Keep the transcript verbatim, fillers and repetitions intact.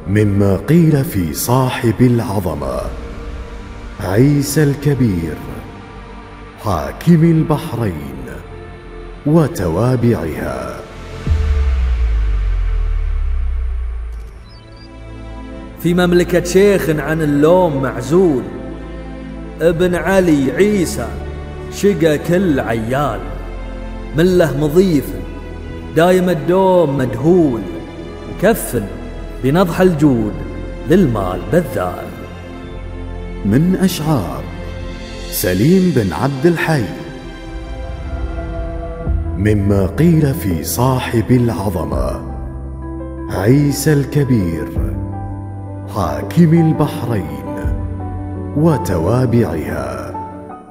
مما قيل في صاحب العظمة عيسى الكبير حاكم البحرين وتوابعها. في مملكة شيخ عن اللوم معزول، ابن علي عيسى شقى كل عيال، من له مضيف دايم الدوم مدهول، مكفل بنضح الجود للمال بذال. من أشعار سليم بن عبد الحي. مما قيل في صاحب العظمة عيسى الكبير حاكم البحرين وتوابعها.